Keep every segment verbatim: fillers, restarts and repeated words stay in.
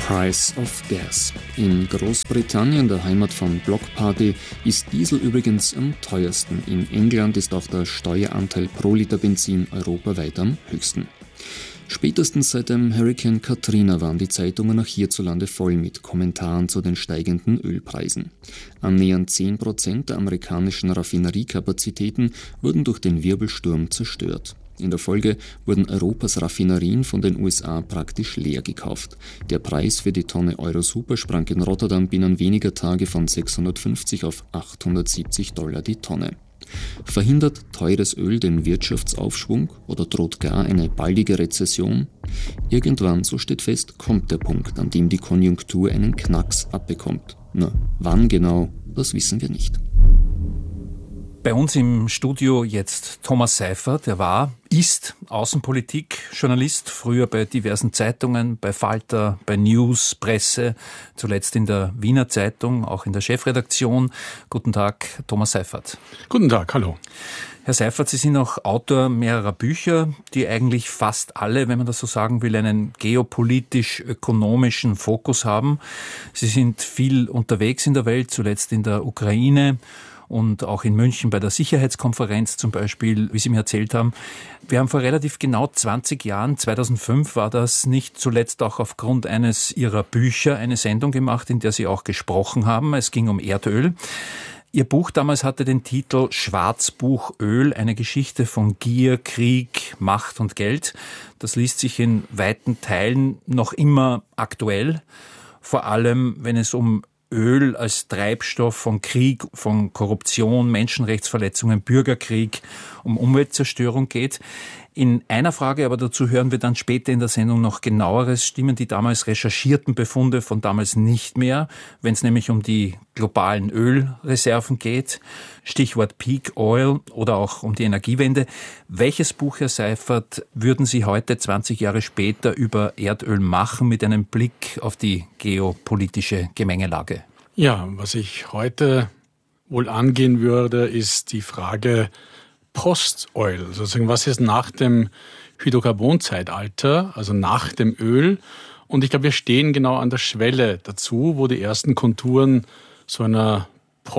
Price of Gas. In Großbritannien, der Heimat von Block Party, ist Diesel übrigens am teuersten. In England ist auch der Steueranteil pro Liter Benzin europaweit am höchsten. Spätestens seit dem Hurrikan Katrina waren die Zeitungen auch hierzulande voll mit Kommentaren zu den steigenden Ölpreisen. Annähernd zehn Prozent der amerikanischen Raffineriekapazitäten wurden durch den Wirbelsturm zerstört. In der Folge wurden Europas Raffinerien von den U S A praktisch leer gekauft. Der Preis für die Tonne Euro-Super sprang in Rotterdam binnen weniger Tage von sechshundertfünfzig auf achthundertsiebzig Dollar die Tonne. Verhindert teures Öl den Wirtschaftsaufschwung oder droht gar eine baldige Rezession? Irgendwann, so steht fest, kommt der Punkt, an dem die Konjunktur einen Knacks abbekommt. Nur wann genau, das wissen wir nicht. Bei uns im Studio jetzt Thomas Seifert, der war, ist Außenpolitik-Journalist, früher bei diversen Zeitungen, bei Falter, bei News, Presse, zuletzt in der Wiener Zeitung, auch in der Chefredaktion. Guten Tag, Thomas Seifert. Guten Tag, hallo. Herr Seifert, Sie sind auch Autor mehrerer Bücher, die eigentlich fast alle, wenn man das so sagen will, einen geopolitisch-ökonomischen Fokus haben. Sie sind viel unterwegs in der Welt, zuletzt in der Ukraine und auch in München bei der Sicherheitskonferenz zum Beispiel, wie Sie mir erzählt haben. Wir haben vor relativ genau zwanzig Jahren, zweitausendfünf war das, nicht zuletzt auch aufgrund eines Ihrer Bücher eine Sendung gemacht, in der Sie auch gesprochen haben. Es ging um Erdöl. Ihr Buch damals hatte den Titel Schwarzbuch Öl, eine Geschichte von Gier, Krieg, Macht und Geld. Das liest sich in weiten Teilen noch immer aktuell, vor allem wenn es um Öl als Treibstoff von Krieg, von Korruption, Menschenrechtsverletzungen, Bürgerkrieg, um Umweltzerstörung geht. In einer Frage, aber dazu hören wir dann später in der Sendung noch genaueres, stimmen die damals recherchierten Befunde von damals nicht mehr, wenn es nämlich um die globalen Ölreserven geht. Stichwort Peak Oil oder auch um die Energiewende. Welches Buch, Herr Seifert, würden Sie heute, zwanzig Jahre später, über Erdöl machen mit einem Blick auf die geopolitische Gemengelage? Ja, was ich heute wohl angehen würde, ist die Frage Post-Oil, sozusagen was ist nach dem Hydrocarbon-Zeitalter, also nach dem Öl. Und ich glaube, wir stehen genau an der Schwelle dazu, wo die ersten Konturen so einer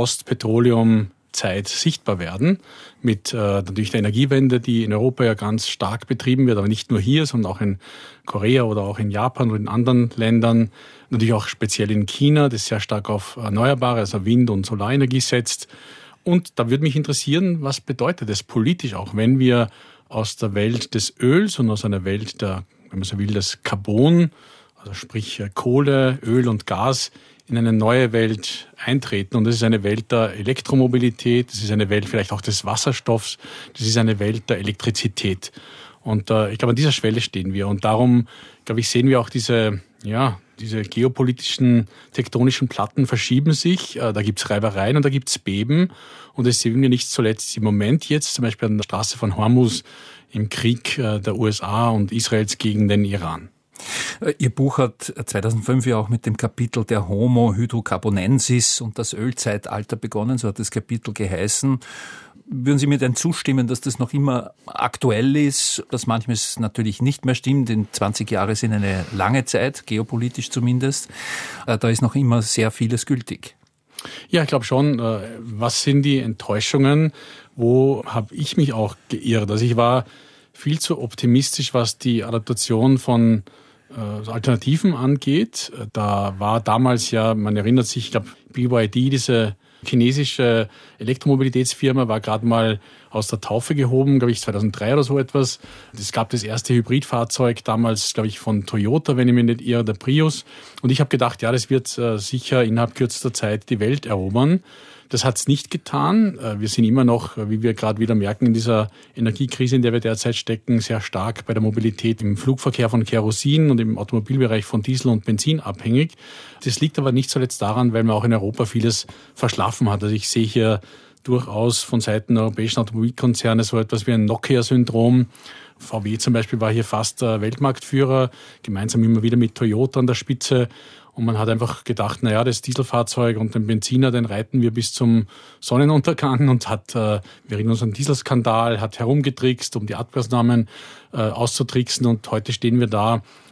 Post-Petroleum-Zeit sichtbar werden. Mit äh, natürlich der Energiewende, die in Europa ja ganz stark betrieben wird, aber nicht nur hier, sondern auch in Korea oder auch in Japan oder in anderen Ländern. Natürlich auch speziell in China, das sehr stark auf Erneuerbare, also Wind- und Solarenergie setzt. Und da würde mich interessieren, was bedeutet es politisch, auch wenn wir aus der Welt des Öls und aus einer Welt der, wenn man so will, des Carbon, also sprich Kohle, Öl und Gas, in eine neue Welt eintreten. Und das ist eine Welt der Elektromobilität, das ist eine Welt vielleicht auch des Wasserstoffs, das ist eine Welt der Elektrizität. Und äh, ich glaube, an dieser Schwelle stehen wir. Und darum, glaube ich, sehen wir auch diese, ja, diese geopolitischen tektonischen Platten verschieben sich. Da gibt's Reibereien und da gibt's Beben. Und das sehen wir nicht zuletzt im Moment jetzt, zum Beispiel an der Straße von Hormuz im Krieg der U S A und Israels gegen den Iran. Ihr Buch hat zweitausendfünf ja auch mit dem Kapitel der Homo hydrocarbonensis und das Ölzeitalter begonnen, so hat das Kapitel geheißen. Würden Sie mir denn zustimmen, dass das noch immer aktuell ist, dass manches natürlich nicht mehr stimmt, denn zwanzig Jahre sind eine lange Zeit, geopolitisch zumindest. Da ist noch immer sehr vieles gültig. Ja, ich glaube schon. Was sind die Enttäuschungen? Wo habe ich mich auch geirrt? Also ich war viel zu optimistisch, was die Adaptation von äh, Alternativen angeht. Da war damals ja, man erinnert sich, ich glaube, B Y D, diese chinesische Elektromobilitätsfirma, war gerade mal aus der Taufe gehoben, glaube ich, zweitausenddrei oder so etwas. Es gab das erste Hybridfahrzeug, damals, glaube ich, von Toyota, wenn ich mich nicht irre, der Prius. Und ich habe gedacht, ja, das wird äh, sicher innerhalb kürzester Zeit die Welt erobern. Das hat es nicht getan. Wir sind immer noch, wie wir gerade wieder merken, in dieser Energiekrise, in der wir derzeit stecken, sehr stark bei der Mobilität im Flugverkehr von Kerosin und im Automobilbereich von Diesel und Benzin abhängig. Das liegt aber nicht zuletzt daran, weil man auch in Europa vieles verschlafen hat. Also ich sehe hier durchaus von Seiten der europäischen Automobilkonzerne so etwas wie ein Nokia-Syndrom. V W zum Beispiel war hier fast der Weltmarktführer, gemeinsam immer wieder mit Toyota an der Spitze. Und man hat einfach gedacht, na ja, das Dieselfahrzeug und den Benziner, den reiten wir bis zum Sonnenuntergang und hat, äh, wir erinnern uns an den Dieselskandal, hat herumgetrickst, um die Abgasnormen äh, auszutricksen. Und heute stehen wir da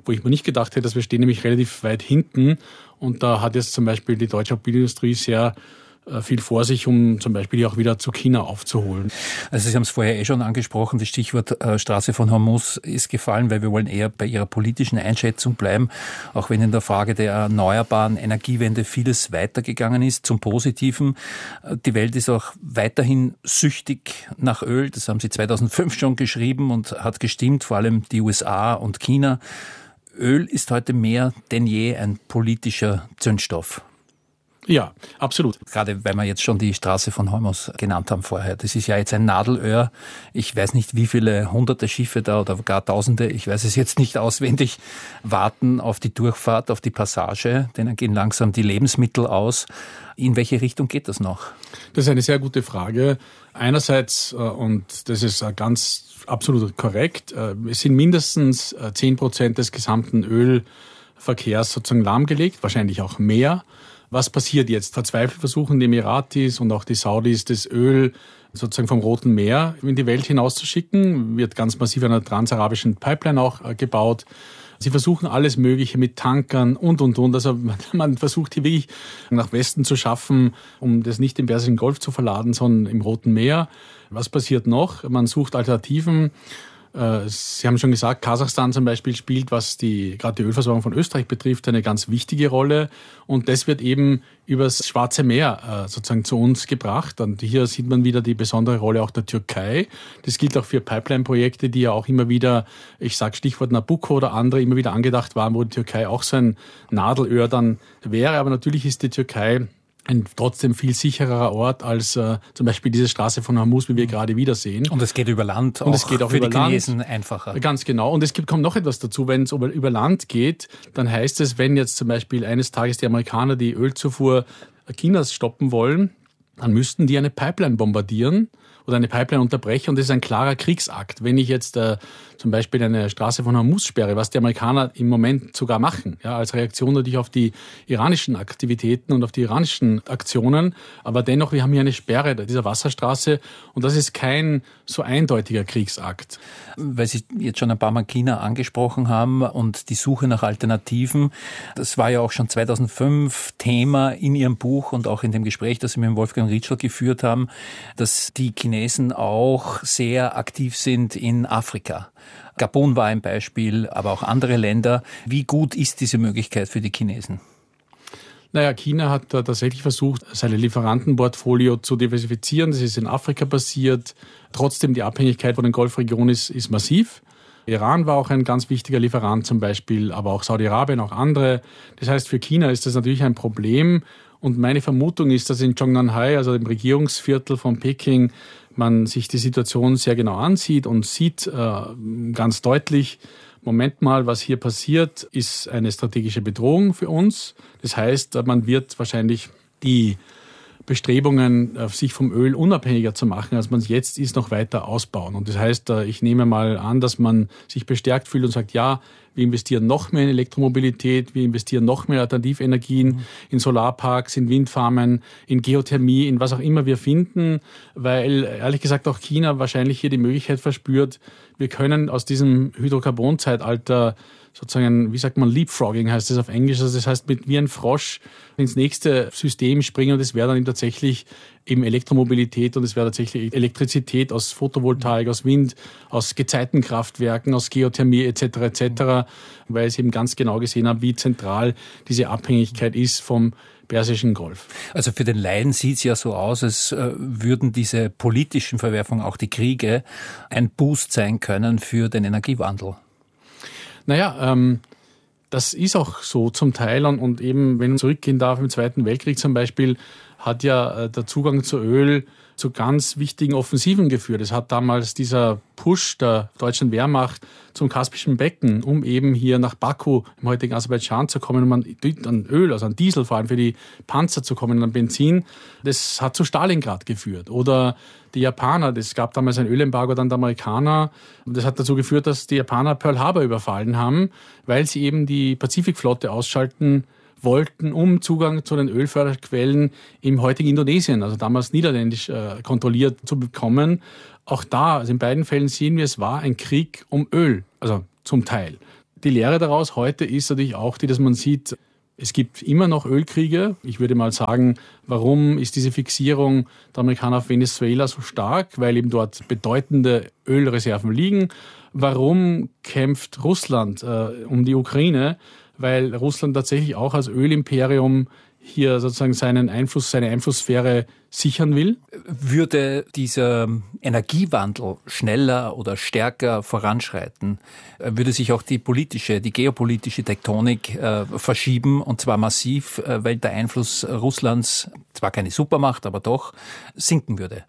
wo ich mir nicht gedacht hätte, dass wir stehen nämlich relativ weit hinten. Und da hat jetzt zum Beispiel die deutsche Automobilindustrie sehr viel vor sich, um zum Beispiel auch wieder zu China aufzuholen. Also Sie haben es vorher eh schon angesprochen, das Stichwort äh, Straße von Hormuz ist gefallen, weil wir wollen eher bei Ihrer politischen Einschätzung bleiben, auch wenn in der Frage der erneuerbaren Energiewende vieles weitergegangen ist zum Positiven. Die Welt ist auch weiterhin süchtig nach Öl, das haben Sie zweitausendfünf schon geschrieben und hat gestimmt, vor allem die U S A und China. Öl ist heute mehr denn je ein politischer Zündstoff. Ja, absolut. Gerade weil wir jetzt schon die Straße von Hormuz genannt haben vorher. Das ist ja jetzt ein Nadelöhr. Ich weiß nicht, wie viele hunderte Schiffe da oder gar tausende, ich weiß es jetzt nicht auswendig, warten auf die Durchfahrt, auf die Passage. Denen gehen langsam die Lebensmittel aus. In welche Richtung geht das noch? Das ist eine sehr gute Frage. Einerseits, und das ist ganz absolut korrekt, es sind mindestens zehn Prozent des gesamten Ölverkehrs sozusagen lahmgelegt, wahrscheinlich auch mehr. Was passiert jetzt? Verzweifelt versuchen die Emiratis und auch die Saudis, das Öl sozusagen vom Roten Meer in die Welt hinauszuschicken. Wird ganz massiv an einer transarabischen Pipeline auch gebaut. Sie versuchen alles Mögliche mit Tankern und, und, und. Also man versucht hier wirklich nach Westen zu schaffen, um das nicht im Persischen Golf zu verladen, sondern im Roten Meer. Was passiert noch? Man sucht Alternativen. Sie haben schon gesagt, Kasachstan zum Beispiel spielt, was die gerade die Ölversorgung von Österreich betrifft, eine ganz wichtige Rolle. Und das wird eben übers Schwarze Meer sozusagen zu uns gebracht. Und hier sieht man wieder die besondere Rolle auch der Türkei. Das gilt auch für Pipeline-Projekte, die ja auch immer wieder, ich sage Stichwort Nabucco oder andere, immer wieder angedacht waren, wo die Türkei auch so ein Nadelöhr dann wäre. Aber natürlich ist die Türkei ein trotzdem viel sicherer Ort als äh, zum Beispiel diese Straße von Hormuz, wie wir gerade wieder sehen. Und es geht über Land, und es geht auch für über die Chinesen Land. Einfacher. Ganz genau. Und es gibt, kommt noch etwas dazu. Wenn es über, über Land geht, dann heißt es, wenn jetzt zum Beispiel eines Tages die Amerikaner die Ölzufuhr Chinas stoppen wollen, dann müssten die eine Pipeline bombardieren oder eine Pipeline unterbrechen, und das ist ein klarer Kriegsakt. Wenn ich jetzt äh, zum Beispiel eine Straße von Hormuz sperre, was die Amerikaner im Moment sogar machen, ja, als Reaktion natürlich auf die iranischen Aktivitäten und auf die iranischen Aktionen, aber dennoch, wir haben hier eine Sperre dieser Wasserstraße, und das ist kein so eindeutiger Kriegsakt. Weil Sie jetzt schon ein paar Mal China angesprochen haben und die Suche nach Alternativen, das war ja auch schon zweitausendfünf Thema in Ihrem Buch und auch in dem Gespräch, das Sie mit Wolfgang Rietschel geführt haben, dass die Chinesen auch sehr aktiv sind in Afrika. Gabun war ein Beispiel, aber auch andere Länder. Wie gut ist diese Möglichkeit für die Chinesen? Naja, China hat da tatsächlich versucht, seine Lieferantenportfolio zu diversifizieren. Das ist in Afrika passiert. Trotzdem, die Abhängigkeit von den Golfregionen ist, ist massiv. Iran war auch ein ganz wichtiger Lieferant zum Beispiel, aber auch Saudi-Arabien, auch andere. Das heißt, für China ist das natürlich ein Problem. Und meine Vermutung ist, dass in Zhongnanhai, also dem Regierungsviertel von Peking, man sich die Situation sehr genau ansieht und sieht äh, ganz deutlich, Moment mal, was hier passiert, ist eine strategische Bedrohung für uns. Das heißt, man wird wahrscheinlich die Bestrebungen, sich vom Öl unabhängiger zu machen, als man es jetzt ist, noch weiter ausbauen. Und das heißt, ich nehme mal an, dass man sich bestärkt fühlt und sagt, ja, wir investieren noch mehr in Elektromobilität, wir investieren noch mehr in Alternativenergien, mhm. in Solarparks, in Windfarmen, in Geothermie, in was auch immer wir finden, weil ehrlich gesagt auch China wahrscheinlich hier die Möglichkeit verspürt, wir können aus diesem Hydrocarbon-Zeitalter sozusagen, wie sagt man, Leapfrogging heißt das auf Englisch, also das heißt, mit wie ein Frosch ins nächste System springen, und das wäre dann eben tatsächlich eben Elektromobilität, und es wäre tatsächlich Elektrizität aus Photovoltaik, aus Wind, aus Gezeitenkraftwerken, aus Geothermie et cetera et cetera, weil ich eben ganz genau gesehen habe, wie zentral diese Abhängigkeit ist vom Persischen Golf. Also für den Laien sieht es ja so aus, als äh, würden diese politischen Verwerfungen, auch die Kriege, ein Boost sein können für den Energiewandel. Naja, ähm, das ist auch so zum Teil, und, und eben, wenn man zurückgehen darf, im Zweiten Weltkrieg zum Beispiel, hat ja äh, der Zugang zu Öl zu ganz wichtigen Offensiven geführt. Es hat damals dieser Push der deutschen Wehrmacht zum Kaspischen Becken, um eben hier nach Baku im heutigen Aserbaidschan zu kommen, um an, an Öl, also an Diesel vor allem für die Panzer zu kommen, an Benzin. Das hat zu Stalingrad geführt. Oder die Japaner, es gab damals ein Ölembargo dann der Amerikaner. Das hat dazu geführt, dass die Japaner Pearl Harbor überfallen haben, weil sie eben die Pazifikflotte ausschalten wollten, um Zugang zu den Ölförderquellen im heutigen Indonesien, also damals niederländisch äh, kontrolliert, zu bekommen. Auch da, also in beiden Fällen sehen wir, es war ein Krieg um Öl, also zum Teil. Die Lehre daraus heute ist natürlich auch die, dass man sieht, es gibt immer noch Ölkriege. Ich würde mal sagen, warum ist diese Fixierung der Amerikaner auf Venezuela so stark? Weil eben dort bedeutende Ölreserven liegen. Warum kämpft Russland äh, um die Ukraine? Weil Russland tatsächlich auch als Ölimperium hier sozusagen seinen Einfluss, seine Einflusssphäre sichern will. Würde dieser Energiewandel schneller oder stärker voranschreiten, würde sich auch die politische, die geopolitische Tektonik äh, verschieben, und zwar massiv, äh, weil der Einfluss Russlands, zwar keine Supermacht, aber doch, sinken würde.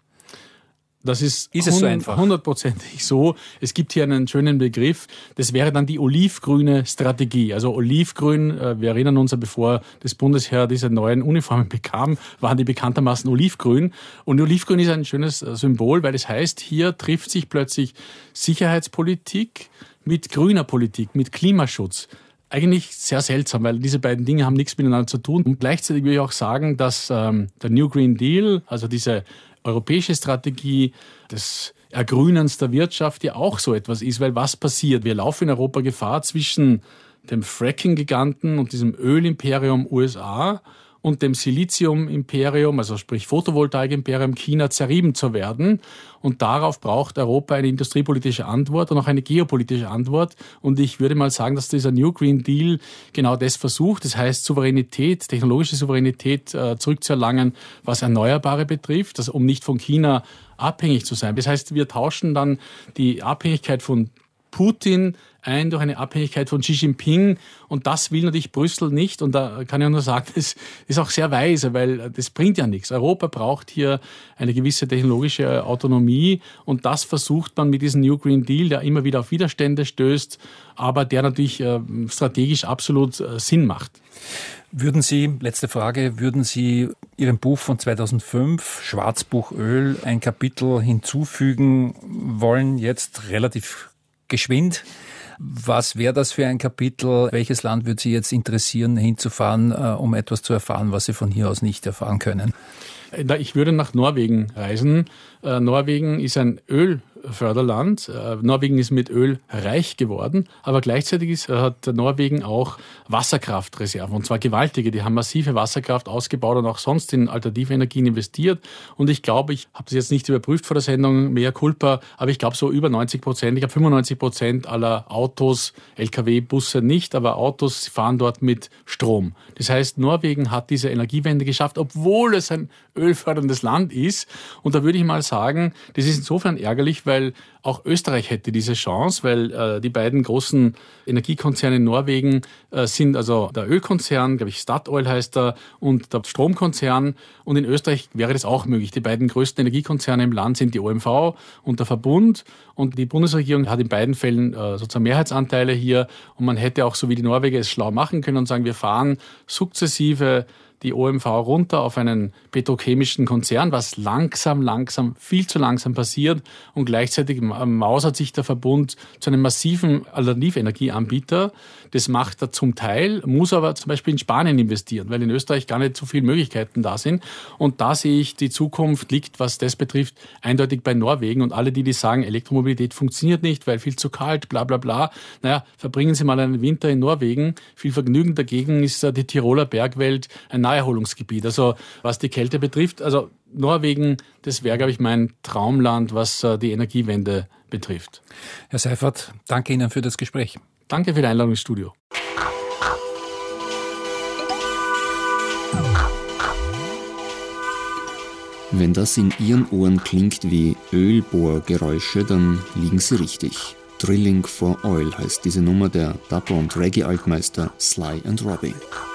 Das ist, ist es so einfach? hundertprozentig so. Es gibt hier einen schönen Begriff. Das wäre dann die olivgrüne Strategie. Also olivgrün, äh, wir erinnern uns ja, bevor das Bundesheer diese neuen Uniformen bekam, waren die bekanntermaßen olivgrün. Und olivgrün ist ein schönes äh, Symbol, weil es heißt, hier trifft sich plötzlich Sicherheitspolitik mit grüner Politik, mit Klimaschutz. Eigentlich sehr seltsam, weil diese beiden Dinge haben nichts miteinander zu tun. Und gleichzeitig will ich auch sagen, dass ähm, der New Green Deal, also diese europäische Strategie des Ergrünens der Wirtschaft ja auch so etwas ist, weil was passiert? Wir laufen in Europa Gefahr, zwischen dem Fracking-Giganten und diesem Ölimperium U S A und dem Silizium-Imperium, also sprich Photovoltaik-Imperium China, zerrieben zu werden. Und darauf braucht Europa eine industriepolitische Antwort und auch eine geopolitische Antwort. Und ich würde mal sagen, dass dieser New Green Deal genau das versucht. Das heißt, Souveränität, technologische Souveränität äh, zurückzuerlangen, was Erneuerbare betrifft, also um nicht von China abhängig zu sein. Das heißt, wir tauschen dann die Abhängigkeit von Putin ein durch eine Abhängigkeit von Xi Jinping, und das will natürlich Brüssel nicht, und da kann ich nur sagen, das ist auch sehr weise, weil das bringt ja nichts. Europa braucht hier eine gewisse technologische Autonomie, und das versucht man mit diesem New Green Deal, der immer wieder auf Widerstände stößt, aber der natürlich strategisch absolut Sinn macht. Würden Sie, letzte Frage, würden Sie Ihrem Buch von zweitausendfünf, Schwarzbuch Öl, ein Kapitel hinzufügen wollen, jetzt relativ geschwind? Was wäre das für ein Kapitel? Welches Land würde Sie jetzt interessieren, hinzufahren, äh, um etwas zu erfahren, was Sie von hier aus nicht erfahren können? Ich würde nach Norwegen reisen. Äh, Norwegen ist ein Ölförderland. Äh, Norwegen ist mit Öl reich geworden, aber gleichzeitig ist, äh, hat Norwegen auch Wasserkraftreserven, und zwar gewaltige. Die haben massive Wasserkraft ausgebaut und auch sonst in alternative Energien investiert. Und ich glaube, ich habe das jetzt nicht überprüft vor der Sendung, mea culpa, aber ich glaube so über neunzig Prozent, ich glaube fünfundneunzig Prozent aller Autos, L K W, Busse nicht, aber Autos fahren dort mit Strom. Das heißt, Norwegen hat diese Energiewende geschafft, obwohl es ein ölförderndes Land ist. Und da würde ich mal sagen, das ist insofern ärgerlich, weil auch Österreich hätte diese Chance, weil äh, die beiden großen Energiekonzerne in Norwegen äh, sind also der Ölkonzern, glaube ich Statoil heißt er, und der Stromkonzern. Und in Österreich wäre das auch möglich. Die beiden größten Energiekonzerne im Land sind die O M V und der Verbund. Und die Bundesregierung hat in beiden Fällen äh, sozusagen Mehrheitsanteile hier. Und man hätte auch, so wie die Norweger es schlau machen können, und sagen, wir fahren sukzessive die O M V runter auf einen petrochemischen Konzern, was langsam, langsam, viel zu langsam passiert, und gleichzeitig mausert sich der Verbund zu einem massiven Alternativenergieanbieter. Das macht er zum Teil, muss aber zum Beispiel in Spanien investieren, weil in Österreich gar nicht so viele Möglichkeiten da sind. Und da sehe ich, die Zukunft liegt, was das betrifft, eindeutig bei Norwegen. Und alle, die, die sagen, Elektromobilität funktioniert nicht, weil viel zu kalt, bla bla bla, naja, verbringen Sie mal einen Winter in Norwegen. Viel Vergnügen. Dagegen ist die Tiroler Bergwelt ein Naherholungsgebiet. Also was die Kälte betrifft, also Norwegen, das wäre, glaube ich, mein Traumland, was die Energiewende betrifft. Herr Seifert, danke Ihnen für das Gespräch. Danke für die Einladung ins Studio. Wenn das in Ihren Ohren klingt wie Ölbohrgeräusche, dann liegen Sie richtig. Drilling for Oil heißt diese Nummer der Dub- und Reggae-Altmeister Sly and Robbie.